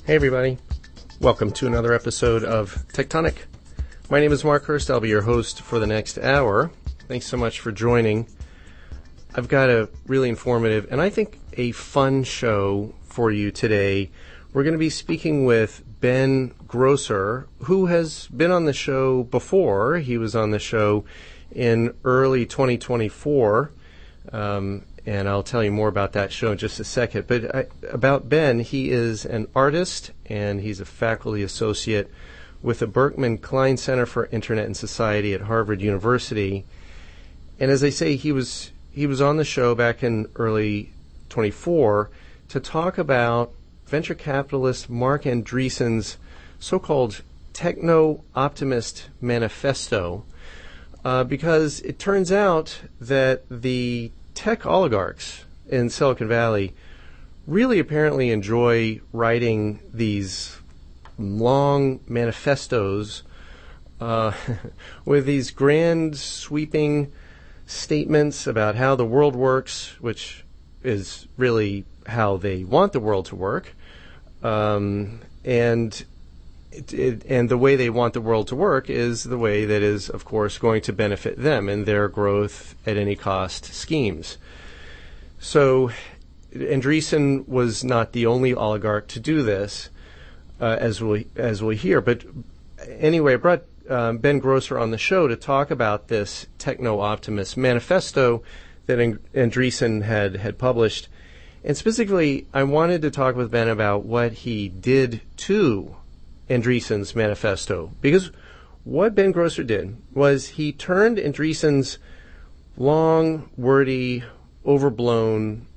Hey everybody, welcome to another episode of Tectonic. My name is Mark Hurst. I'll be your host for the next hour. Thanks so much for joining. I've got a really informative and I think a fun show for you today. We're going to be speaking with Ben Grosser, who has been on the show before. He was on the show in early 2024. And I'll tell you more about that show in just a second. But about Ben, he is an artist, and he's a faculty associate with the Berkman Klein Center for Internet and Society at Harvard University. And as I say, he was on the show back in early 24 to talk about venture capitalist Marc Andreessen's so-called techno-optimist manifesto, because it turns out that the tech oligarchs in Silicon Valley really apparently enjoy writing these long manifestos with these grand sweeping statements about how the world works, which is really how they want the world to work, and the way they want the world to work is the way that is, of course, going to benefit them in their growth at any cost schemes. So Andreessen was not the only oligarch to do this, as we'll hear. But anyway, I brought Ben Grosser on the show to talk about this techno-optimist manifesto that Andreessen had published. And specifically, I wanted to talk with Ben about what he did to Andreessen's manifesto, because what Ben Grosser did was he turned Andreessen's long, wordy, overblown,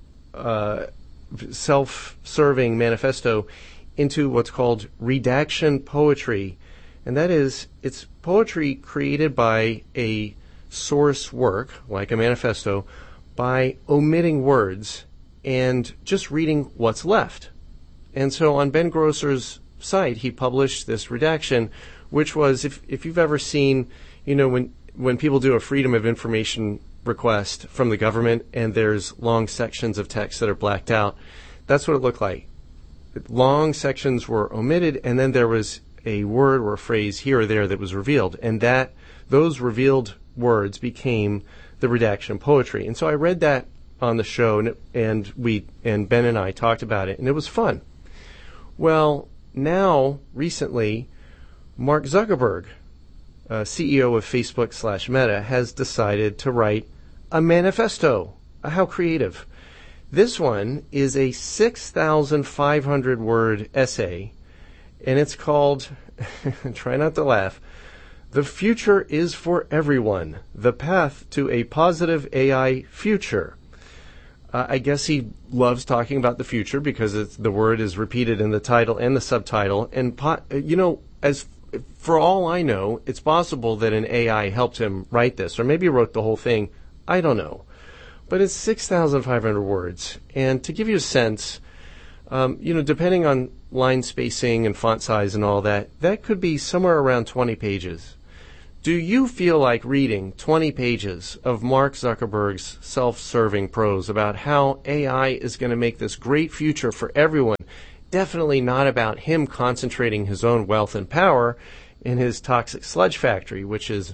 self-serving manifesto into what's called redaction poetry, and that is, it's poetry created by a source work, like a manifesto, by omitting words and just reading what's left. And so on Ben Grosser's site, he published this redaction, which was, if you've ever seen, when people do a Freedom of Information request from the government and there's long sections of text that are blacked out, that's what it looked like. Long sections were omitted, and then there was a word or a phrase here or there that was revealed, and those revealed words became the redaction poetry. And so I read that on the show, and Ben and I talked about it, and it was fun. Well, now, recently, Mark Zuckerberg, CEO of Facebook/Meta, has decided to write a manifesto. How creative. This one is a 6,500-word essay, and it's called, try not to laugh, "The Future is for Everyone, The Path to a Positive AI Future." I guess he loves talking about the future because the word is repeated in the title and the subtitle. And, as for all I know, it's possible that an AI helped him write this, or maybe he wrote the whole thing. I don't know. But it's 6,500 words. And to give you a sense, depending on line spacing and font size and all that, that could be somewhere around 20 pages. Do you feel like reading 20 pages of Mark Zuckerberg's self-serving prose about how AI is going to make this great future for everyone? Definitely not about him concentrating his own wealth and power in his toxic sludge factory, which is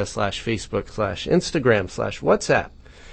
Meta/Facebook/Instagram/WhatsApp.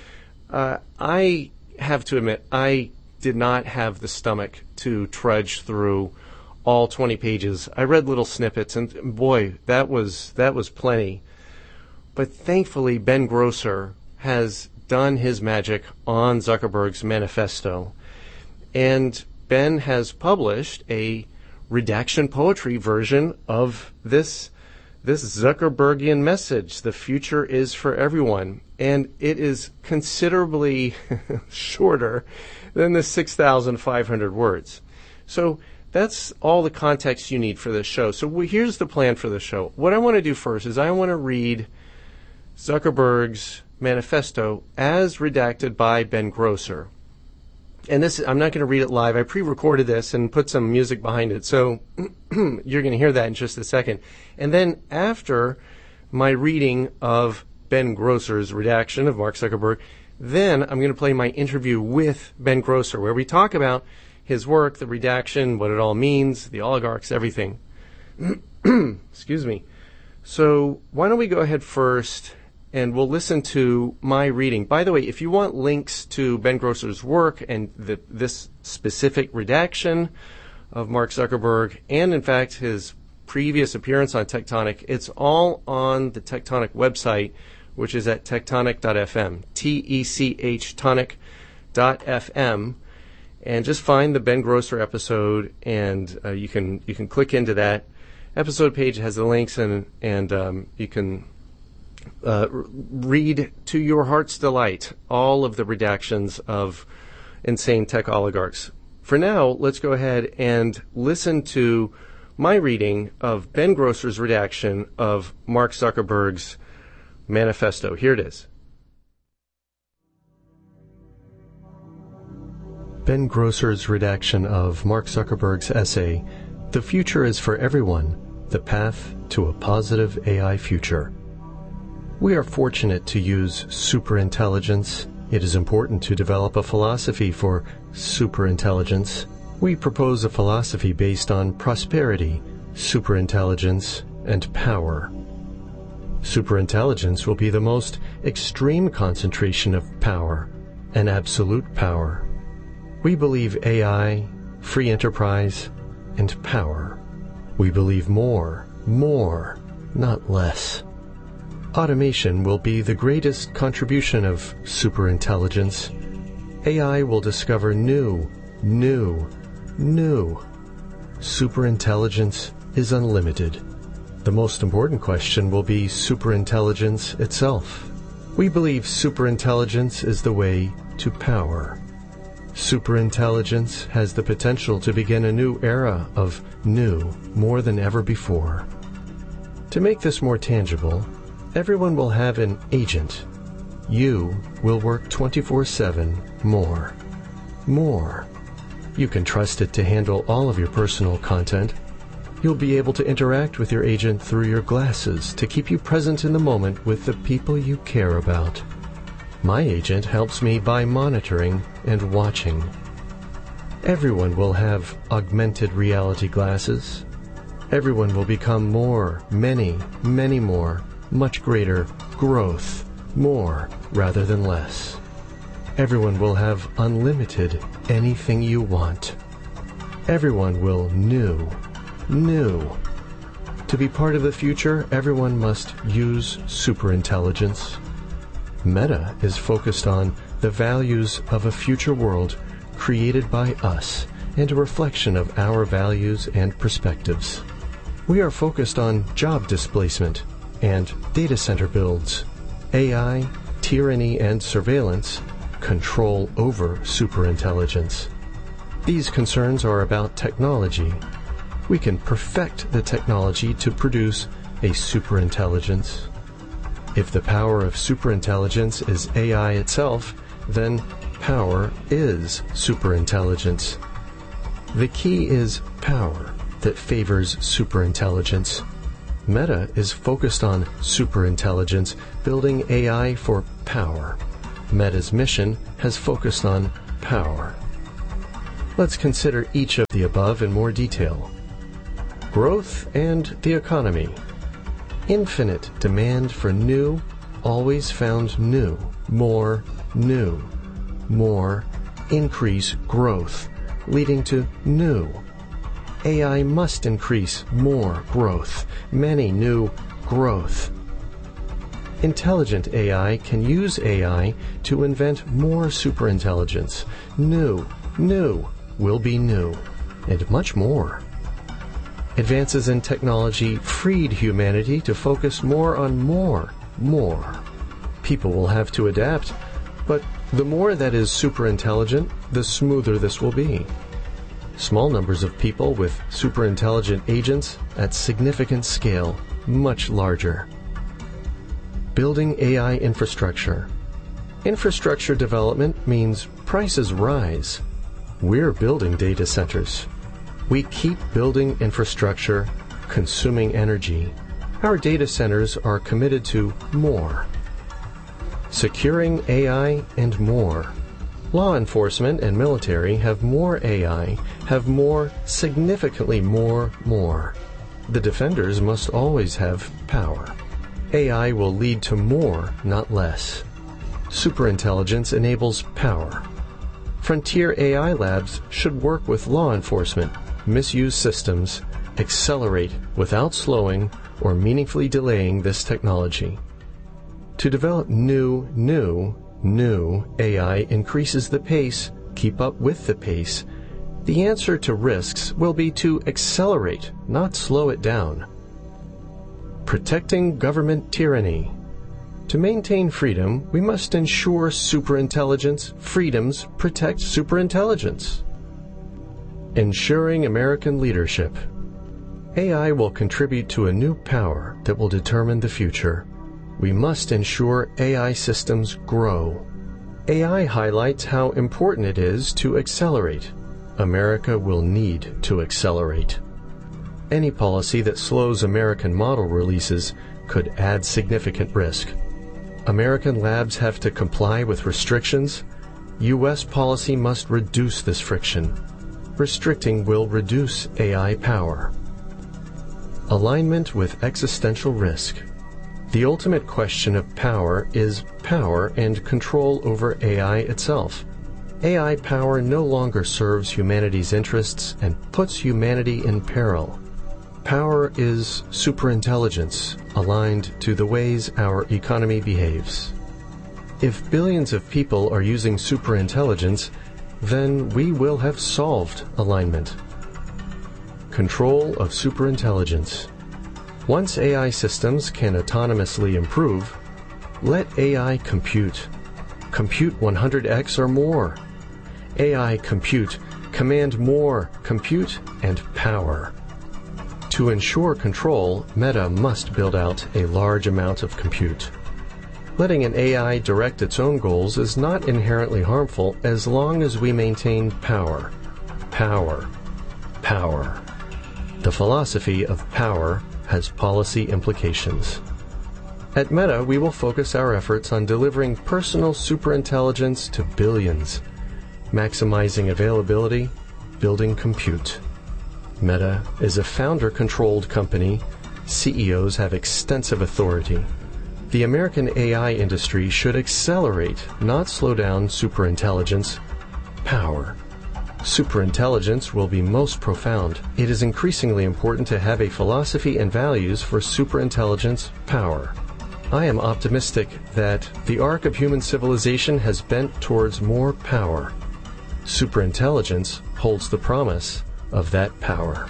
I have to admit, I did not have the stomach to trudge through all 20 pages. I read little snippets, and boy, that was plenty. But thankfully, Ben Grosser has done his magic on Zuckerberg's manifesto. And Ben has published a redaction poetry version of this Zuckerbergian message, "The future is for everyone." And it is considerably shorter than the 6,500 words. So that's all the context you need for this show. So here's the plan for the show. What I want to do first is I want to read Zuckerberg's manifesto as redacted by Ben Grosser. And this, I'm not going to read it live. I pre-recorded this and put some music behind it. So you're going to hear that in just a second. And then after my reading of Ben Grosser's redaction of Mark Zuckerberg, then I'm going to play my interview with Ben Grosser, where we talk about his work, the redaction, what it all means, the oligarchs, everything. Excuse me. So why don't we go ahead first and we'll listen to my reading. By the way, if you want links to Ben Grosser's work and this specific redaction of Mark Zuckerberg, and in fact his previous appearance on Tectonic, it's all on the Tectonic website, which is at tectonic.fm, T-E-C-H tonic.fm, and just find the Ben Grosser episode, and you can click into that episode page. It has the links, and you can read to your heart's delight all of the redactions of insane tech oligarchs. For now, let's go ahead and listen to my reading of Ben Grosser's redaction of Mark Zuckerberg's manifesto. Here it is. Ben Grosser's redaction of Mark Zuckerberg's essay, "The Future is for Everyone, The Path to a Positive AI Future." We are fortunate to use superintelligence. It is important to develop a philosophy for superintelligence. We propose a philosophy based on prosperity, superintelligence, and power. Superintelligence will be the most extreme concentration of power, an absolute power. We believe AI, free enterprise, and power. We believe more, not less. Automation will be the greatest contribution of superintelligence. AI will discover new. Superintelligence is unlimited. The most important question will be superintelligence itself. We believe superintelligence is the way to power. Superintelligence has the potential to begin a new era of new more than ever before. To make this more tangible, everyone will have an agent. You will work 24/7 more. You can trust it to handle all of your personal content. You'll be able to interact with your agent through your glasses to keep you present in the moment with the people you care about. My agent helps me by monitoring and watching. Everyone will have augmented reality glasses. Everyone will become more, many more, much greater growth, more rather than less. Everyone will have unlimited anything you want. Everyone will new. To be part of the future, everyone must use superintelligence. Meta is focused on the values of a future world created by us and a reflection of our values and perspectives. We are focused on job displacement and data center builds, AI, tyranny and surveillance, control over superintelligence. These concerns are about technology. We can perfect the technology to produce a superintelligence. If the power of superintelligence is AI itself, then power is superintelligence. The key is power that favors superintelligence. Meta is focused on superintelligence, building AI for power. Meta's mission has focused on power. Let's consider each of the above in more detail. Growth and the economy. Infinite demand for new, always found new, more, increase growth, leading to new. AI must increase more growth, many new growth. Intelligent AI can use AI to invent more superintelligence. New will be new, and much more. Advances in technology freed humanity to focus more on more. People will have to adapt, but the more that is superintelligent, the smoother this will be. Small numbers of people with superintelligent agents at significant scale, much larger. Building AI infrastructure. Infrastructure development means prices rise. We're building data centers. We keep building infrastructure, consuming energy. Our data centers are committed to more. Securing AI and more. Law enforcement and military have more AI, have more, significantly more. The defenders must always have power. AI will lead to more, not less. Superintelligence enables power. Frontier AI labs should work with law enforcement, misuse systems, accelerate without slowing or meaningfully delaying this technology. To develop new AI increases the pace, keep up with the pace. The answer to risks will be to accelerate, not slow it down. Protecting government tyranny. To maintain freedom, we must ensure superintelligence. Freedoms protect superintelligence. Ensuring American leadership. AI will contribute to a new power that will determine the future. We must ensure AI systems grow. AI highlights how important it is to accelerate. America will need to accelerate. Any policy that slows American model releases could add significant risk. American labs have to comply with restrictions. U.S. policy must reduce this friction. Restricting will reduce AI power. Alignment with existential risk. The ultimate question of power is power and control over AI itself. AI power no longer serves humanity's interests and puts humanity in peril. Power is superintelligence, aligned to the ways our economy behaves. If billions of people are using superintelligence, then we will have solved alignment. Control of superintelligence. Once AI systems can autonomously improve, let AI compute. Compute 100x or more. AI compute, command more, compute, and power. To ensure control, Meta must build out a large amount of compute. Letting an AI direct its own goals is not inherently harmful as long as we maintain power. Power. Power. The philosophy of power has policy implications. At Meta, we will focus our efforts on delivering personal superintelligence to billions, maximizing availability, building compute. Meta is a founder-controlled company. CEOs have extensive authority. The American AI industry should accelerate, not slow down superintelligence. Power. Superintelligence will be most profound. It is increasingly important to have a philosophy and values for superintelligence power. I am optimistic that the arc of human civilization has bent towards more power. Superintelligence holds the promise of that power.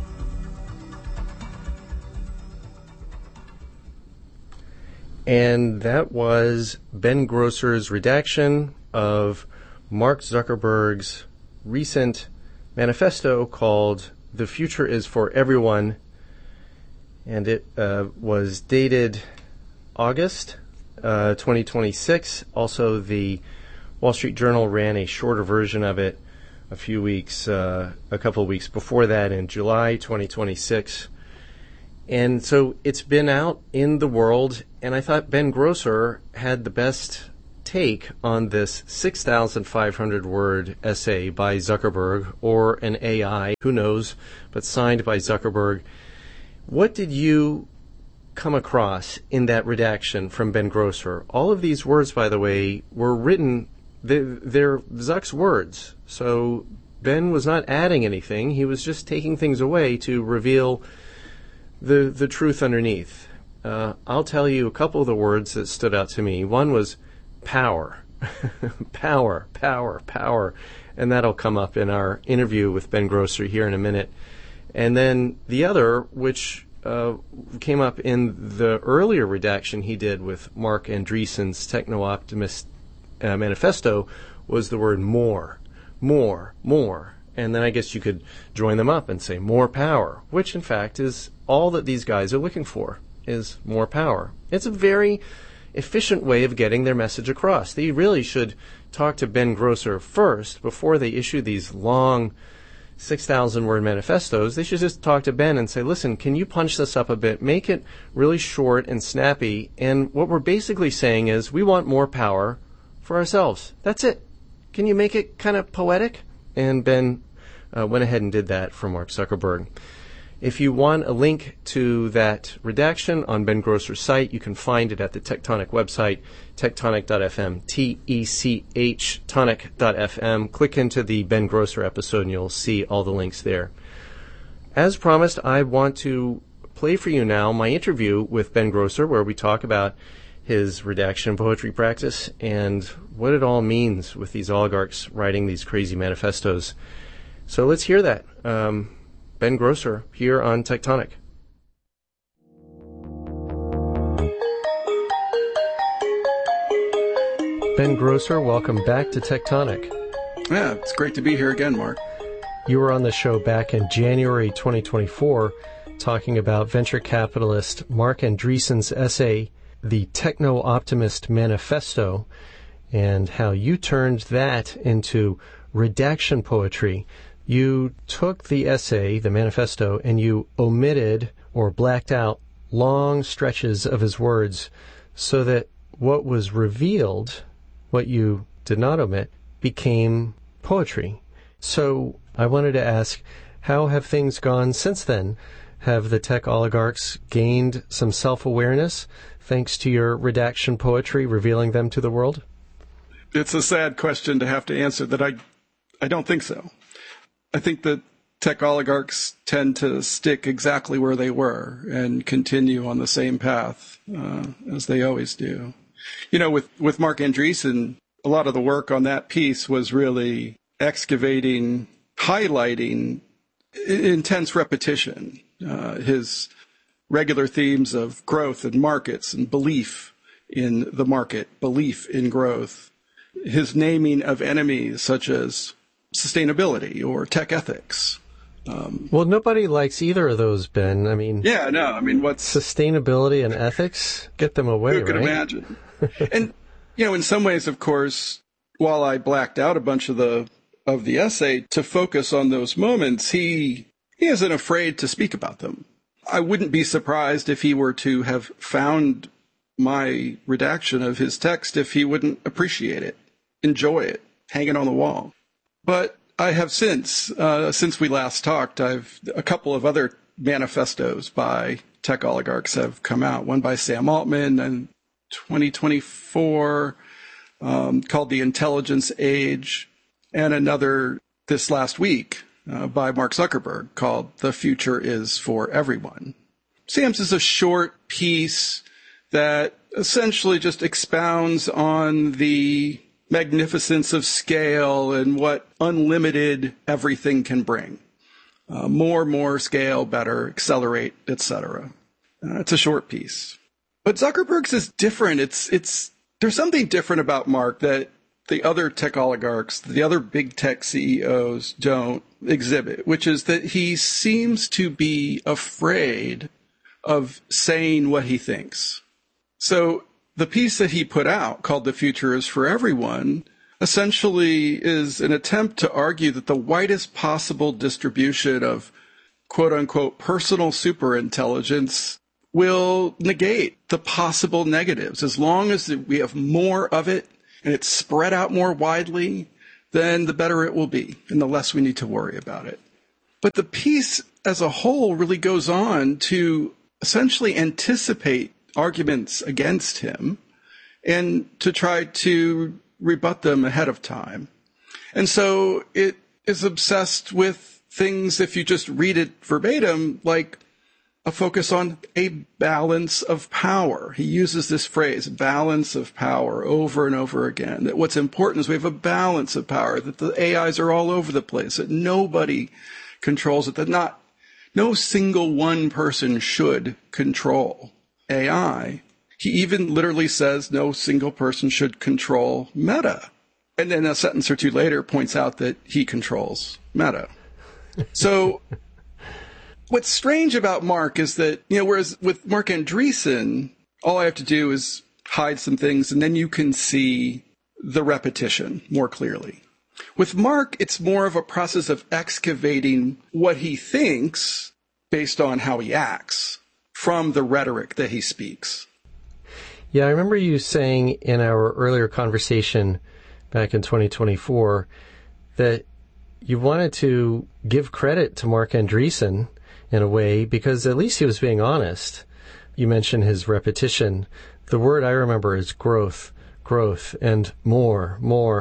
And that was Ben Grosser's redaction of Mark Zuckerberg's recent manifesto called The Future is for Everyone, and it was dated August 2026. Also, the Wall Street Journal ran a shorter version of it a couple of weeks before that in July 2026. And so it's been out in the world, and I thought Ben Grosser had the best take on this 6,500 word essay by Zuckerberg, or an AI, who knows, but signed by Zuckerberg. What did you come across in that redaction from Ben Grosser? All of these words, by the way, were written, they're Zuck's words. So Ben was not adding anything. He was just taking things away to reveal the truth underneath. I'll tell you a couple of the words that stood out to me. One was power. Power. And that'll come up in our interview with Ben Grosser here in a minute. And then the other, which came up in the earlier redaction he did with Mark Andreessen's Techno-Optimist manifesto, was the word more. And then I guess you could join them up and say more power, which in fact is all that these guys are looking for, is more power. It's a very efficient way of getting their message across. They really should talk to Ben Grosser first before they issue these long 6,000 word manifestos. They should just talk to Ben and say, listen, can you punch this up a bit? Make it really short and snappy. And what we're basically saying is we want more power for ourselves. That's it. can you make it kind of poetic? And Ben went ahead and did that for Mark Zuckerberg. If you want a link to that redaction on Ben Grosser's site, you can find it at the Tectonic website, tectonic.fm, T-E-C-H, tonic.fm. Click into the Ben Grosser episode and you'll see all the links there. As promised, I want to play for you now my interview with Ben Grosser, where we talk about his redaction poetry practice and what it all means with these oligarchs writing these crazy manifestos. So let's hear that. Ben Grosser here on Tectonic. Ben Grosser, welcome back to Tectonic. Yeah, it's great to be here again, Mark. You were on the show back in January 2024 talking about venture capitalist Marc Andreessen's essay, The Techno-Optimist Manifesto, and how you turned that into redaction poetry. You took the essay, the manifesto, and you omitted or blacked out long stretches of his words so that what was revealed, what you did not omit, became poetry. So I wanted to ask, how have things gone since then? Have the tech oligarchs gained some self-awareness thanks to your redaction poetry revealing them to the world? It's a sad question to have to answer that I don't think so. I think that tech oligarchs tend to stick exactly where they were and continue on the same path as they always do. You know, with Marc Andreessen, a lot of the work on that piece was really excavating, highlighting intense repetition, his regular themes of growth and markets and belief in the market, belief in growth, his naming of enemies such as sustainability or tech ethics. Well, nobody likes either of those, Ben. I mean, yeah, no, I mean, what's sustainability and ethics? Get them away, who could right? imagine? And, you know, in some ways, of course, while I blacked out a bunch of the essay to focus on those moments, he isn't afraid to speak about them. I wouldn't be surprised if he were to have found my redaction of his text if he wouldn't appreciate it, enjoy it, hang it on the wall. But I have since we last talked, a couple of other manifestos by tech oligarchs have come out. One by Sam Altman in 2024 called The Intelligence Age, and another this last week by Mark Zuckerberg called The Future is for Everyone. Sam's is a short piece that essentially just expounds on the magnificence of scale and what unlimited everything can bring. More scale, better, accelerate, etc. It's a short piece. But Zuckerberg's is different. There's something different about Mark that the other tech oligarchs, the other big tech CEOs don't exhibit, which is that he seems to be afraid of saying what he thinks. So the piece that he put out, called The Future is for Everyone, essentially is an attempt to argue that the widest possible distribution of quote-unquote personal superintelligence will negate the possible negatives. As long as we have more of it and it's spread out more widely, then the better it will be and the less we need to worry about it. But the piece as a whole really goes on to essentially anticipate arguments against him and to try to rebut them ahead of time. And so it is obsessed with things, if you just read it verbatim, like a focus on a balance of power. He uses this phrase, balance of power, over and over again. That what's important is we have a balance of power, that the AIs are all over the place, that nobody controls it, that no single one person should control AI. He even literally says no single person should control Meta. And then a sentence or two later points out that he controls Meta. So what's strange about Mark is that, whereas with Marc Andreessen, all I have to do is hide some things and then you can see the repetition more clearly. With Mark, it's more of a process of excavating what he thinks based on how he acts from the rhetoric that he speaks. Yeah, I remember you saying in our earlier conversation back in 2024 that you wanted to give credit to Marc Andreessen in a way, because at least he was being honest. You mentioned his repetition. The word I remember is growth, and more.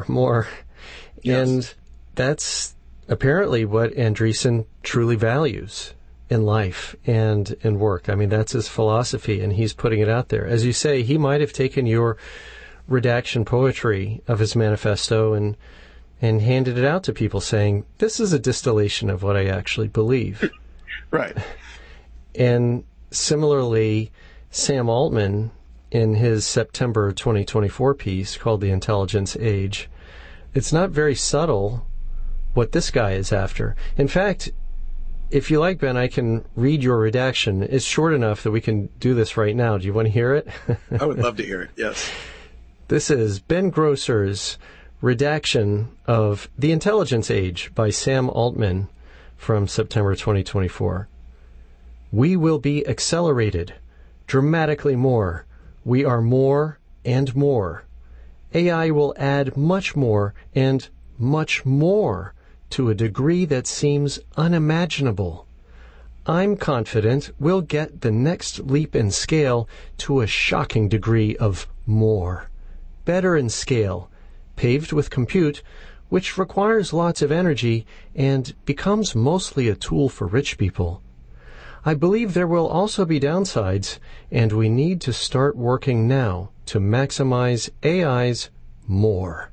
Yes. And that's apparently what Andreessen truly values in life and in work. I mean, that's his philosophy, and he's putting it out there. As you say, he might have taken your redaction poetry of his manifesto and handed it out to people saying, this is a distillation of what I actually believe. Right. And similarly, Sam Altman, in his September 2024 piece called The Intelligence Age, it's not very subtle what this guy is after. In fact, if you like, Ben, I can read your redaction. It's short enough that we can do this right now. Do you want to hear it? I would love to hear it, yes. This is Ben Grosser's redaction of The Intelligence Age by Sam Altman from September 2024. We will be accelerated, dramatically more. We are more and more. AI will add much more and much more to a degree that seems unimaginable. I'm confident we'll get the next leap in scale to a shocking degree of more. Better in scale, paved with compute, which requires lots of energy and becomes mostly a tool for rich people. I believe there will also be downsides, and we need to start working now to maximize AI's more.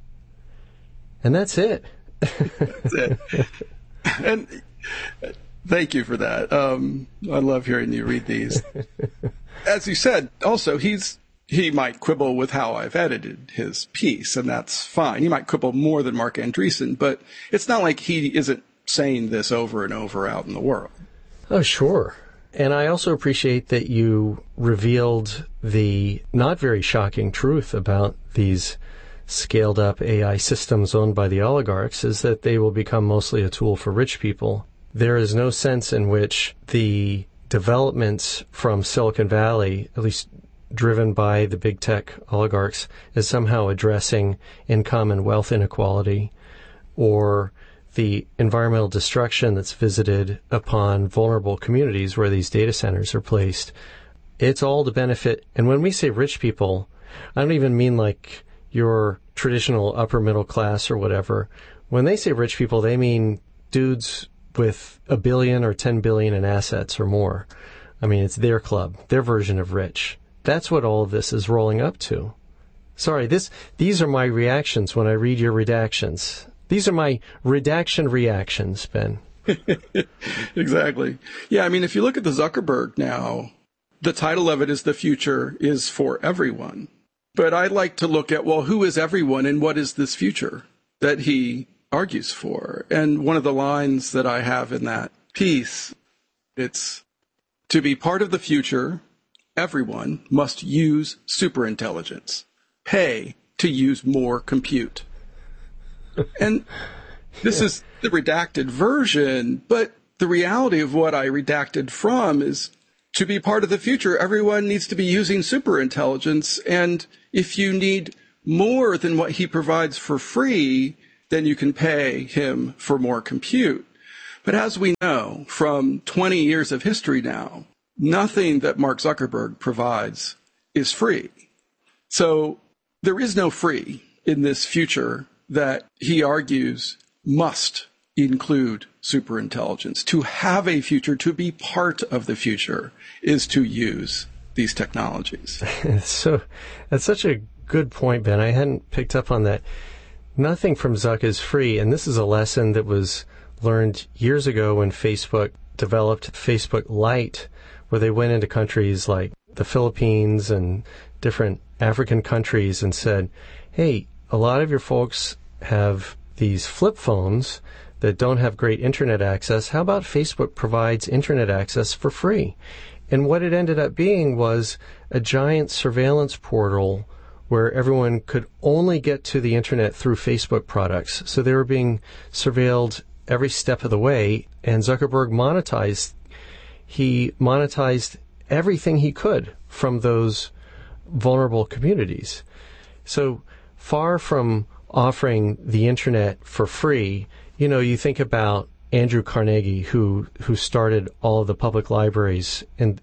And that's it. That's it. And thank you for that. I love hearing you read these. As you said, also, he might quibble with how I've edited his piece, and that's fine. He might quibble more than Marc Andreessen, but it's not like he isn't saying this over and over out in the world. Oh, sure. And I also appreciate that you revealed the not very shocking truth about these scaled-up AI systems owned by the oligarchs, is that they will become mostly a tool for rich people. There is no sense in which the developments from Silicon Valley, at least driven by the big tech oligarchs, is somehow addressing income and wealth inequality, or the environmental destruction that's visited upon vulnerable communities where these data centers are placed. It's all to benefit. And when we say rich people, I don't even mean like your traditional upper middle class or whatever. When they say rich people, they mean dudes with $1 billion or 10 billion in assets or more. I mean, it's their club, their version of rich. That's what all of this is rolling up to. Sorry, these are my reactions when I read your redactions. These are my redaction reactions, Ben. Exactly. Yeah, I mean, if you look at the Zuckerberg now, the title of it is The Future is for Everyone. But I like to look at, well, who is everyone and what is this future that he argues for? And one of the lines that I have in that piece, it's, to be part of the future, everyone must use superintelligence, pay to use more compute. And this is the redacted version, but the reality of what I redacted from is, to be part of the future, everyone needs to be using superintelligence. And if you need more than what he provides for free, then you can pay him for more compute. But as we know from 20 years of history now, nothing that Mark Zuckerberg provides is free. So there is no free in this future that he argues must include superintelligence. To have a future, to be part of the future, is to use these technologies. So that's such a good point, Ben. I hadn't picked up on that. Nothing from Zuck is free, and this is a lesson that was learned years ago when Facebook developed Facebook Lite, where they went into countries like the Philippines and different African countries and said, hey, a lot of your folks have these flip phones that don't have great internet access. How about Facebook provides internet access for free? And what it ended up being was a giant surveillance portal where everyone could only get to the internet through Facebook products. So they were being surveilled every step of the way, and Zuckerberg monetized. He monetized everything he could from those vulnerable communities. So far from offering the internet for free. You think about Andrew Carnegie, who started all of the public libraries and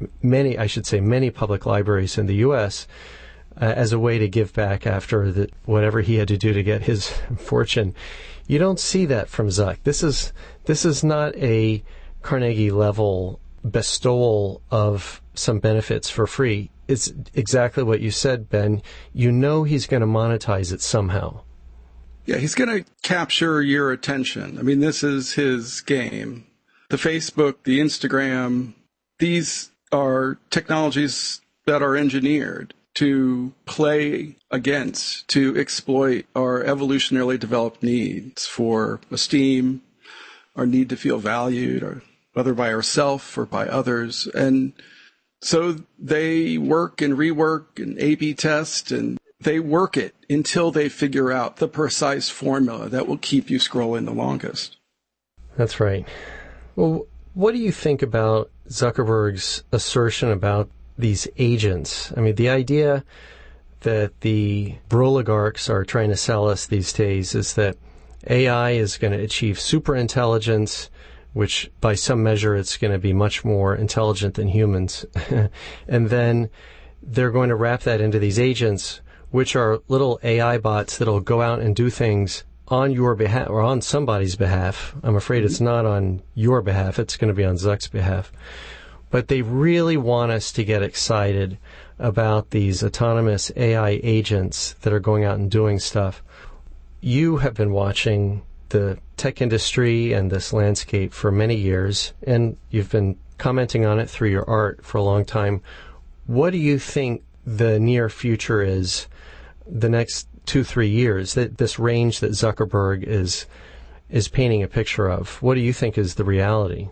many public libraries in the U.S. As a way to give back after whatever he had to do to get his fortune. You don't see that from Zuck. This is not a Carnegie level bestowal of some benefits for free. It's exactly what you said, Ben. He's going to monetize it somehow. Yeah, he's going to capture your attention. I mean, this is his game. The Facebook, the Instagram, these are technologies that are engineered to play against, to exploit our evolutionarily developed needs for esteem, our need to feel valued, or whether by ourselves or by others. And so they work and rework and A/B test, and they work it until they figure out the precise formula that will keep you scrolling the longest. That's right. Well, what do you think about Zuckerberg's assertion about these agents? I mean, the idea that the oligarchs are trying to sell us these days is that AI is going to achieve superintelligence, which by some measure it's going to be much more intelligent than humans. And then they're going to wrap that into these agents, which are little AI bots that'll go out and do things on your behalf or on somebody's behalf. I'm afraid it's not on your behalf. It's going to be on Zuck's behalf. But they really want us to get excited about these autonomous AI agents that are going out and doing stuff. You have been watching the tech industry and this landscape for many years, and you've been commenting on it through your art for a long time. What do you think the near future is, the next 2-3 years, that this range that Zuckerberg is painting a picture of? What do you think is the reality?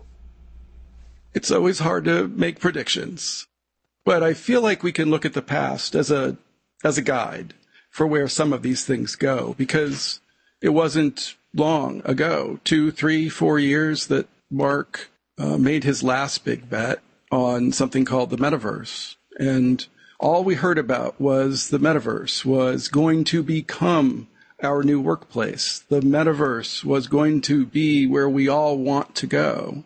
It's always hard to make predictions, but I feel like we can look at the past as a guide for where some of these things go, because it wasn't long ago, 2, 3, 4 years, that Mark made his last big bet on something called the metaverse. And all we heard about was the metaverse was going to become our new workplace. The metaverse was going to be where we all want to go.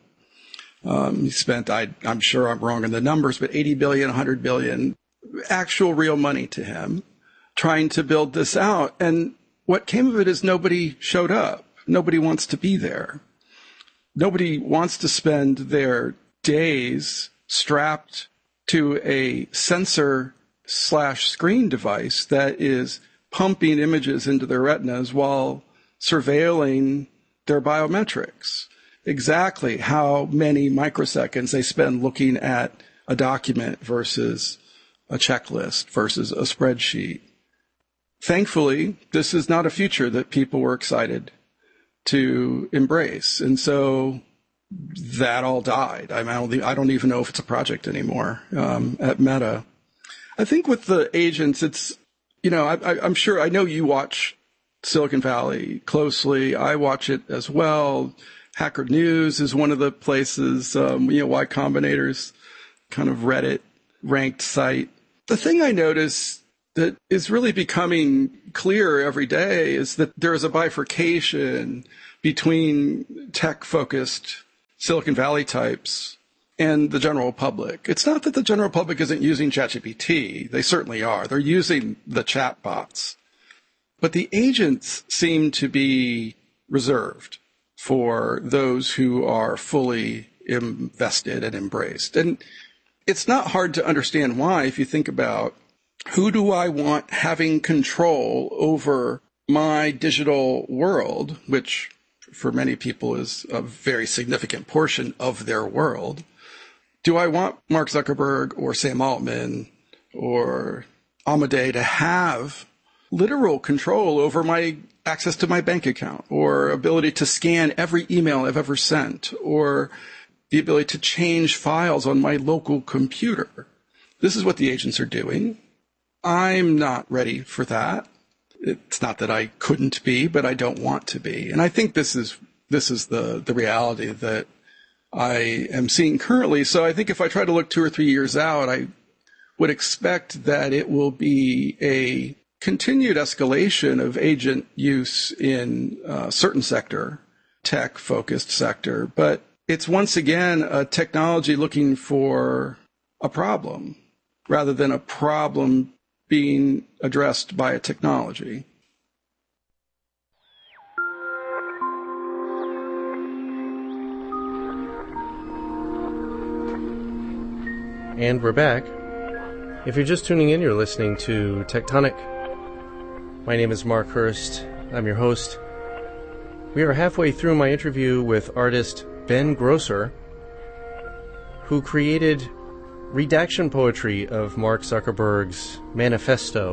He spent, I'm sure I'm wrong in the numbers, but 80 billion, 100 billion, actual real money to him, trying to build this out. And what came of it is nobody showed up. Nobody wants to be there. Nobody wants to spend their days strapped to a sensor/screen device that is pumping images into their retinas while surveilling their biometrics. Exactly how many microseconds they spend looking at a document versus a checklist versus a spreadsheet. Thankfully, this is not a future that people were excited to embrace. And so that all died. I don't even know if it's a project anymore at Meta. I think with the agents, it's, I'm sure, I know you watch Silicon Valley closely. I watch it as well. Hacker News is one of the places, Y Combinator's kind of Reddit ranked site. The thing I notice that is really becoming clear every day is that there is a bifurcation between tech-focused Silicon Valley types and the general public. It's not that the general public isn't using ChatGPT. They certainly are. They're using the chat bots. But the agents seem to be reserved for those who are fully invested and embraced. And it's not hard to understand why if you think about who do I want having control over my digital world, which for many people is a very significant portion of their world. Do I want Mark Zuckerberg or Sam Altman or Amadei to have literal control over my access to my bank account or ability to scan every email I've ever sent or the ability to change files on my local computer? This is what the agents are doing. I'm not ready for that. It's not that I couldn't be, but I don't want to be. And I think this is the reality that I am seeing currently. So I think if I try to look 2 or 3 years out, I would expect that it will be a continued escalation of agent use in a certain sector, tech-focused sector, but it's once again a technology looking for a problem rather than a problem being addressed by a technology. And we're back. If you're just tuning in, you're listening to Tectonic. My name is Mark Hurst. I'm your host. We are halfway through my interview with artist Ben Grosser, who created redaction poetry of Mark Zuckerberg's manifesto.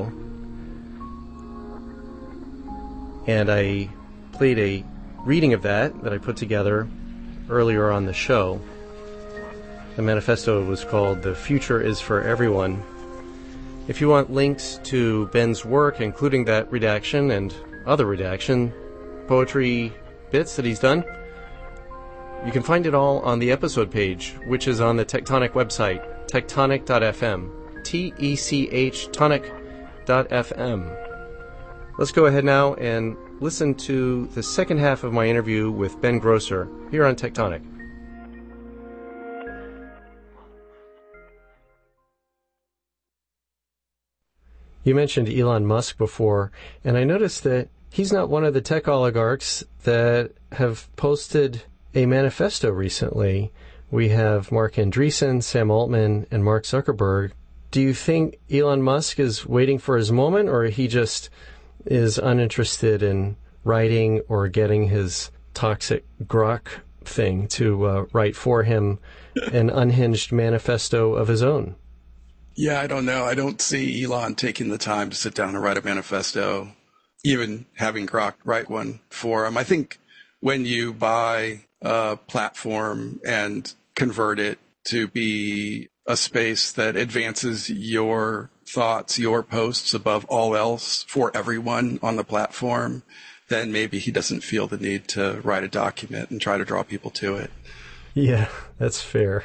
And I played a reading of that I put together earlier on the show. The manifesto was called The Future is for Everyone. If you want links to Ben's work, including that redaction and other redaction poetry bits that he's done, you can find it all on the episode page, which is on the Tectonic website, tectonic.fm, T-E-C-H, tonic.fm. Let's go ahead now and listen to the second half of my interview with Ben Grosser here on Tectonic. You mentioned Elon Musk before, and I noticed that he's not one of the tech oligarchs that have posted a manifesto recently. We have Marc Andreessen, Sam Altman, and Mark Zuckerberg. Do you think Elon Musk is waiting for his moment, or he just is uninterested in writing or getting his toxic Grok thing to write for him an unhinged manifesto of his own? Yeah, I don't know. I don't see Elon taking the time to sit down and write a manifesto, even having Grok write one for him. I think when you buy a platform and convert it to be a space that advances your thoughts, your posts above all else for everyone on the platform, then maybe he doesn't feel the need to write a document and try to draw people to it. Yeah, that's fair.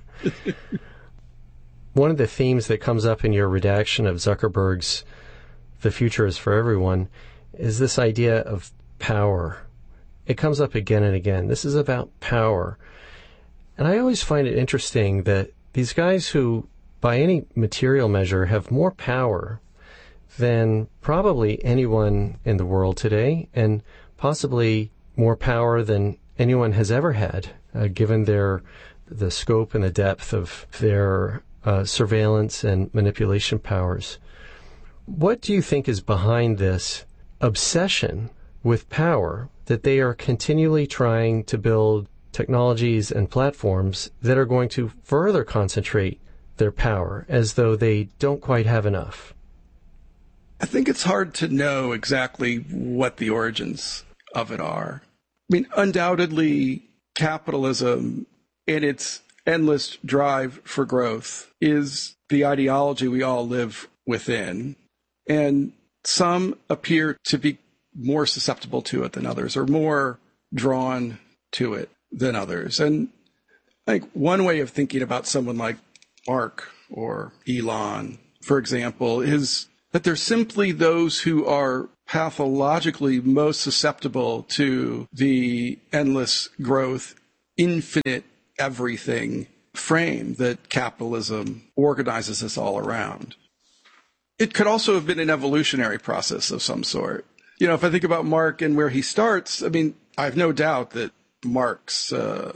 One of the themes that comes up in your redaction of Zuckerberg's The Future is for Everyone is this idea of power. It comes up again and again. This is about power. And I always find it interesting that these guys who, by any material measure, have more power than probably anyone in the world today, and possibly more power than anyone has ever had, given the scope and the depth of their surveillance and manipulation powers. What do you think is behind this obsession with power, that they are continually trying to build technologies and platforms that are going to further concentrate their power, as though they don't quite have enough? I think it's hard to know exactly what the origins of it are. I mean, undoubtedly, capitalism in its endless drive for growth is the ideology we all live within. And some appear to be more susceptible to it than others, or more drawn to it than others. And I think one way of thinking about someone like Mark or Elon, for example, is that they're simply those who are pathologically most susceptible to the endless growth, infinite everything frame that capitalism organizes us all around. It could also have been an evolutionary process of some sort. You know, if I think about Mark and where he starts, I mean, I have no doubt that Mark's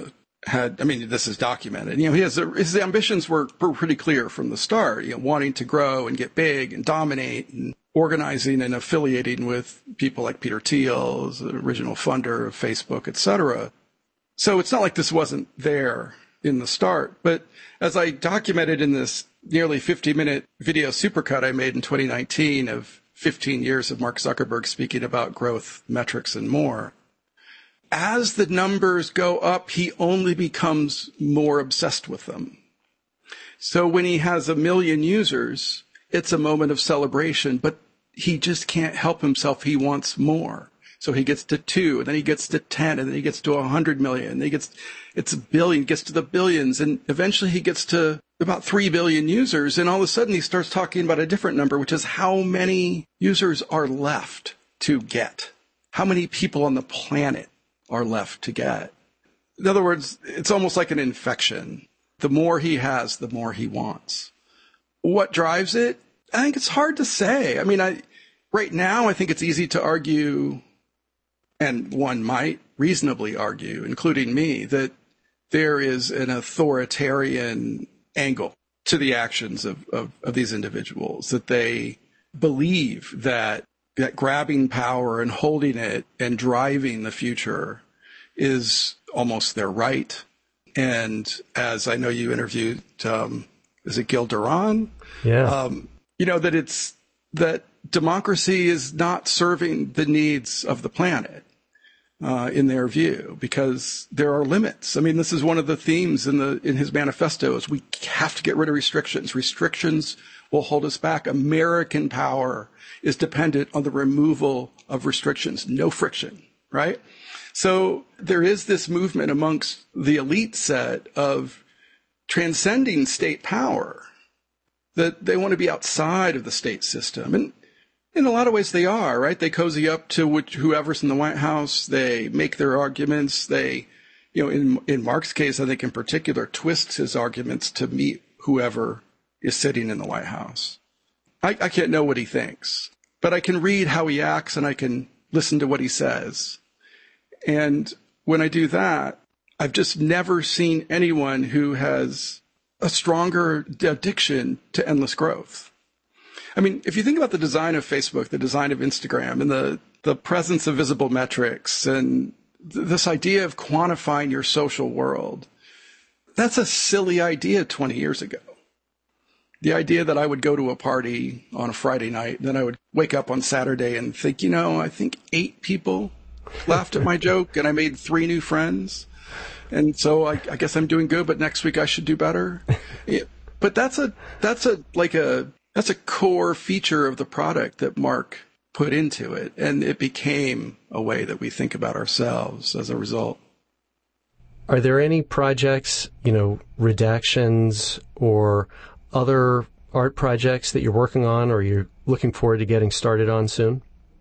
this is documented. You know, his ambitions were pretty clear from the start, you know, wanting to grow and get big and dominate, and organizing and affiliating with people like Peter Thiel, the original funder of Facebook, etc. So it's not like this wasn't there in the start. But as I documented in this nearly 50-minute video supercut I made in 2019 of 15 years of Mark Zuckerberg speaking about growth metrics and more, as the numbers go up, he only becomes more obsessed with them. So when he has 1 million users, it's a moment of celebration, but he just can't help himself. He wants more. So he gets to 2, and then he gets to 10, and then he gets to 100 million. And it's a billion, gets to the billions, and eventually he gets to about 3 billion users. And all of a sudden he starts talking about a different number, which is how many users are left to get. How many people on the planet are left to get? In other words, it's almost like an infection. The more he has, the more he wants. What drives it? I think it's hard to say. I mean, right now, I think it's easy to argue, and one might reasonably argue, including me, that there is an authoritarian angle to the actions of these individuals, that they believe that grabbing power and holding it and driving the future is almost their right. And as I know you interviewed, is it Gil Duran? Yeah. That democracy is not serving the needs of the planet, in their view, because there are limits. I mean, this is one of the themes in his manifesto is we have to get rid of restrictions. Restrictions will hold us back. American power is dependent on the removal of restrictions, no friction, right? So there is this movement amongst the elite set of transcending state power, that they want to be outside of the state system. And in a lot of ways they are, right? They cozy up to whoever's in the White House. They make their arguments. They, in Mark's case, I think in particular, twists his arguments to meet whoever is sitting in the White House. I can't know what he thinks, but I can read how he acts and I can listen to what he says. And when I do that, I've just never seen anyone who has a stronger addiction to endless growth. I mean, if you think about the design of Facebook, the design of Instagram, and the presence of visible metrics, and this idea of quantifying your social world, that's a silly idea 20 years ago. The idea that I would go to a party on a Friday night, then I would wake up on Saturday and think, I think 8 people laughed at my joke and I made 3 new friends. And so I guess I'm doing good, but next week I should do better. But that's a core feature of the product that Mark put into it. And it became a way that we think about ourselves as a result. Are there any projects, redactions or other art projects that you're working on or you're looking forward to getting started on soon?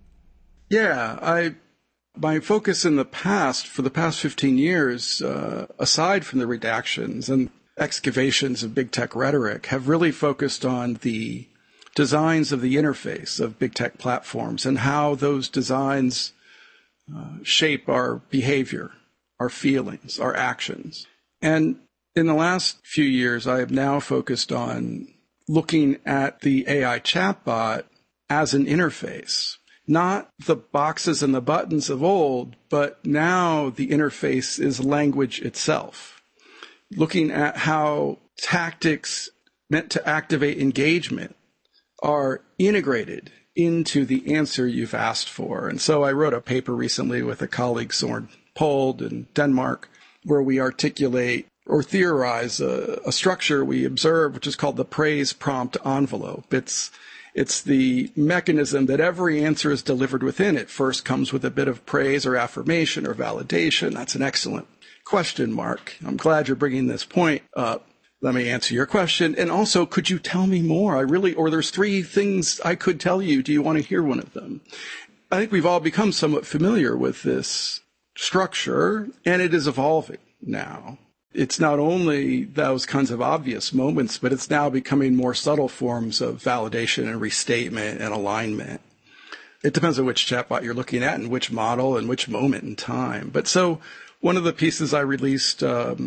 Yeah, my focus in the past, for the past 15 years, aside from the redactions and excavations of big tech rhetoric, have really focused on the designs of the interface of big tech platforms and how those designs shape our behavior, our feelings, our actions. And in the last few years, I have now focused on looking at the AI chatbot as an interface. Not the boxes and the buttons of old, but now the interface is language itself. Looking at how tactics meant to activate engagement are integrated into the answer you've asked for. And so I wrote a paper recently with a colleague, Søren Pold in Denmark, where we articulate or theorize a structure we observe, which is called the praise prompt envelope. It's the mechanism that every answer is delivered within. It first comes with a bit of praise or affirmation or validation. That's an excellent question, Mark. I'm glad you're bringing this point up. Let me answer your question. And also, could you tell me more? Or there's 3 things I could tell you. Do you want to hear one of them? I think we've all become somewhat familiar with this structure, and it is evolving now. It's not only those kinds of obvious moments, but it's now becoming more subtle forms of validation and restatement and alignment. It depends on which chatbot you're looking at and which model and which moment in time. But so one of the pieces I released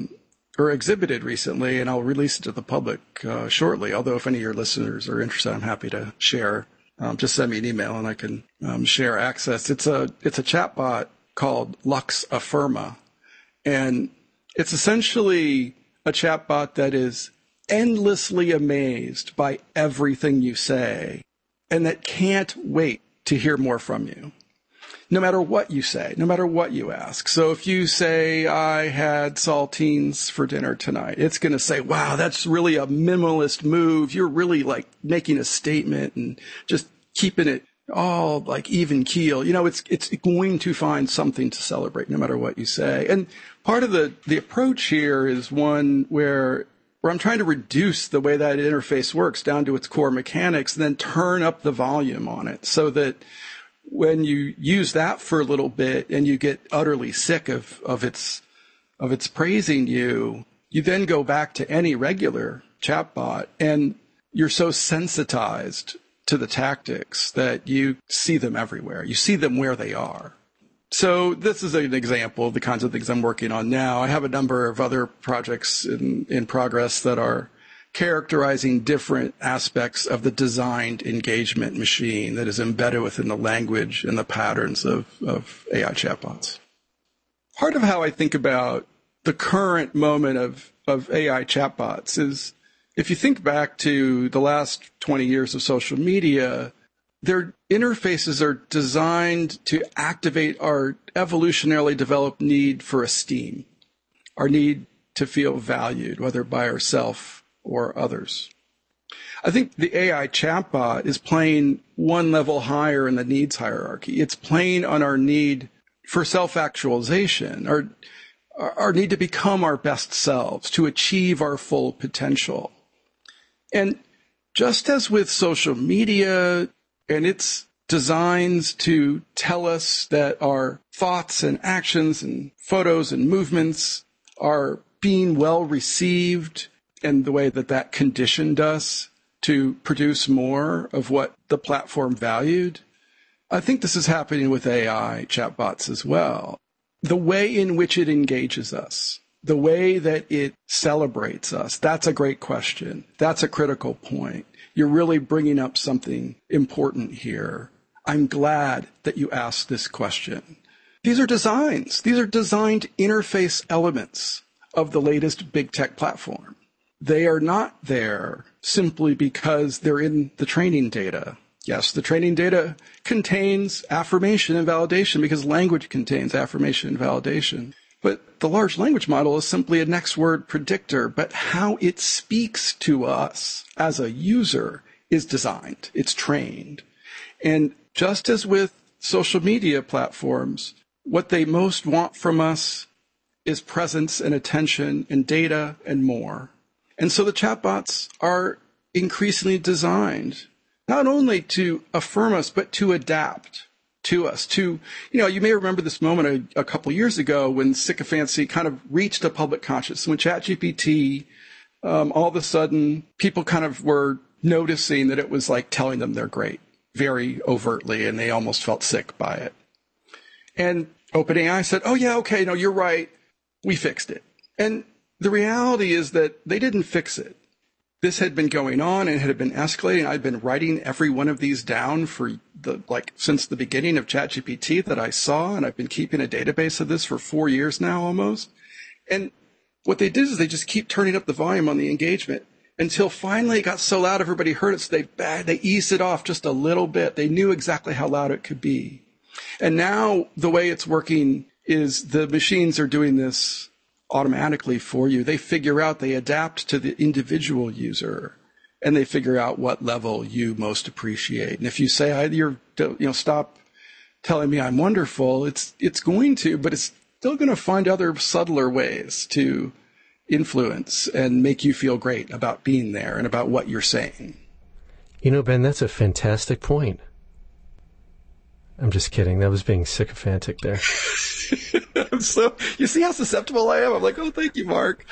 or exhibited recently, and I'll release it to the public shortly, although if any of your listeners are interested, I'm happy to share. Just send me an email and I can share access. It's a chatbot called Lux Affirma, and it's essentially a chatbot that is endlessly amazed by everything you say and that can't wait to hear more from you, no matter what you say, no matter what you ask. So if you say, I had saltines for dinner tonight, it's going to say, wow, that's really a minimalist move. You're really like making a statement and just keeping it all like even keel. It's going to find something to celebrate no matter what you say. And part of the approach here is one where where I'm trying to reduce the way that interface works down to its core mechanics and then turn up the volume on it so that when you use that for a little bit and you get utterly sick of its praising you, you then go back to any regular chatbot and you're so sensitized to the tactics that you see them everywhere. You see them where they are. So this is an example of the kinds of things I'm working on now. I have a number of other projects in progress that are characterizing different aspects of the designed engagement machine that is embedded within the language and the patterns of AI chatbots. Part of how I think about the current moment of AI chatbots is, if you think back to the last 20 years of social media, their interfaces are designed to activate our evolutionarily developed need for esteem, our need to feel valued, whether by ourselves or others. I think the AI chatbot is playing one level higher in the needs hierarchy. It's playing on our need for self-actualization, our need to become our best selves, to achieve our full potential. And just as with social media and its designs to tell us that our thoughts and actions and photos and movements are being well received, and the way that that conditioned us to produce more of what the platform valued, I think this is happening with AI chatbots as well. The way in which it engages us, the way that it celebrates us, that's a great question. That's a critical point. You're really bringing up something important here. I'm glad that you asked this question. These are designs. These are designed interface elements of the latest big tech platform. They are not there simply because they're in the training data. Yes, the training data contains affirmation and validation because language contains affirmation and validation. But the large language model is simply a next word predictor, but how it speaks to us as a user is designed. It's trained. And just as with social media platforms, what they most want from us is presence and attention and data and more. And so the chatbots are increasingly designed not only to affirm us, but to adapt to us. You may remember this moment a couple years ago when sycophancy kind of reached a public consciousness. When ChatGPT, all of a sudden, people kind of were noticing that it was like telling them they're great, very overtly, and they almost felt sick by it. And OpenAI said, oh yeah, okay, no, you're right. We fixed it. And the reality is that they didn't fix it. This had been going on and had been escalating. I'd been writing every one of these down for since the beginning of ChatGPT that I saw, and I've been keeping a database of this for 4 years now almost. And what they did is they just keep turning up the volume on the engagement until finally it got so loud everybody heard it, so they eased it off just a little bit. They knew exactly how loud it could be. And now the way it's working is the machines are doing this automatically for you. They figure out, they adapt to the individual user, and they figure out what level you most appreciate. And if you say, stop telling me I'm wonderful, it's going to, but it's still going to find other subtler ways to influence and make you feel great about being there and about what you're saying. Ben, that's a fantastic point. I'm just kidding. That was being sycophantic there. You see how susceptible I am? I'm like, oh, thank you, Mark.